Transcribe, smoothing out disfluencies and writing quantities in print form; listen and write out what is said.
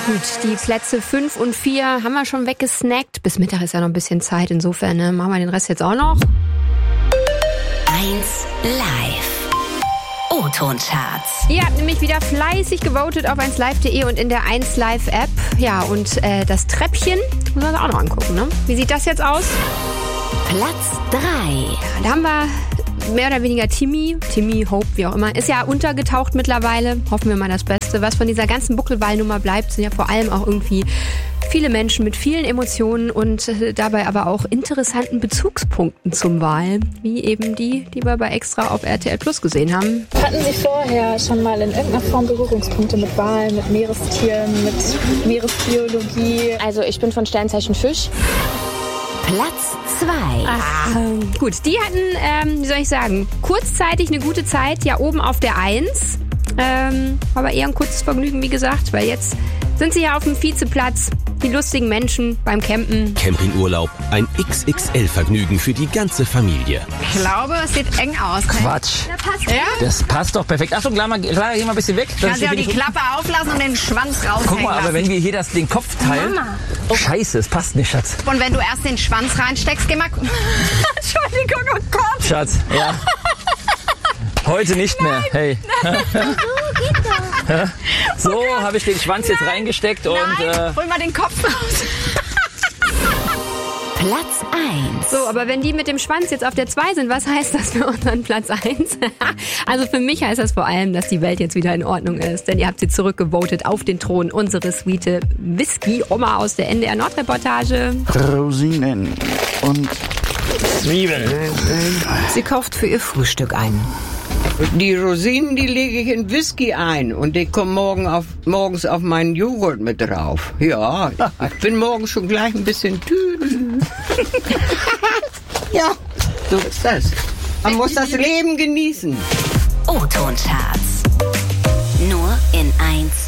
Gut, die Plätze 5 und 4 haben wir schon weggesnackt. Bis Mittag ist ja noch ein bisschen Zeit. Insofern machen wir den Rest jetzt auch noch. 1 Live. O-Ton-Charts. Ihr habt nämlich wieder fleißig gewotet auf 1live.de und in der 1 Live App. Ja, und das Treppchen müssen wir uns auch noch angucken, ne? Wie sieht das jetzt aus? Platz 3. Ja, da haben wir mehr oder weniger Timmy, Hope, wie auch immer, ist ja untergetaucht mittlerweile. Hoffen wir mal das Beste. Was von dieser ganzen Buckelwal-Nummer bleibt, sind ja vor allem auch irgendwie viele Menschen mit vielen Emotionen und dabei aber auch interessanten Bezugspunkten zum Wal, wie eben die wir bei Extra auf RTL Plus gesehen haben. Hatten Sie vorher schon mal in irgendeiner Form Berührungspunkte mit Walen, mit Meerestieren, mit Meeresbiologie? Also ich bin von Sternzeichen Fisch. Platz 2. Gut, die hatten, wie soll ich sagen, kurzzeitig eine gute Zeit, ja oben auf der 1. Aber eher ein kurzes Vergnügen, wie gesagt, weil jetzt sind sie ja auf dem Vizeplatz. Die lustigen Menschen beim Campen. Campingurlaub, ein XXL-Vergnügen für die ganze Familie. Ich glaube, es sieht eng aus. Quatsch. Ja? Das passt doch perfekt. Achtung, Clara, geh mal ein bisschen weg. Kann sie auch die Klappe auflassen und den Schwanz raushängen Guck mal, aber lassen. wenn wir hier den Kopf teilen... Mama. Scheiße, es passt nicht, Schatz. Und wenn du erst den Schwanz reinsteckst, geh mal... Entschuldigung, oh Gott. Schatz, ja. Heute nicht mehr. Hey. So, habe ich den Schwanz jetzt reingesteckt und... Nein, hol mal den Kopf raus. Platz 1. So, aber wenn die mit dem Schwanz jetzt auf der 2 sind, was heißt das für unseren Platz 1? Also für mich heißt das vor allem, dass die Welt jetzt wieder in Ordnung ist, denn ihr habt sie zurückgevotet auf den Thron, unsere sweete Whisky-Oma aus der NDR Nordreportage. Rosinen und Zwiebeln. Sie kauft für ihr Frühstück ein. Die Rosinen, die lege ich in Whisky ein und die kommen morgens auf meinen Joghurt mit drauf. Ja, ich bin morgens schon gleich ein bisschen tüdel. Ja, so ist das. Man muss das Leben genießen. O-Ton-Charts. Nur in 1